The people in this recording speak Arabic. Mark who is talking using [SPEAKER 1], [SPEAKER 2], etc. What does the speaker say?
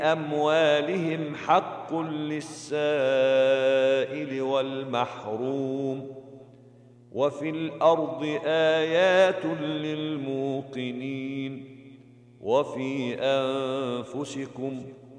[SPEAKER 1] أموالهم حق للسائل والمحروم وفي الأرض آيات للموقنين وفي أنفسكم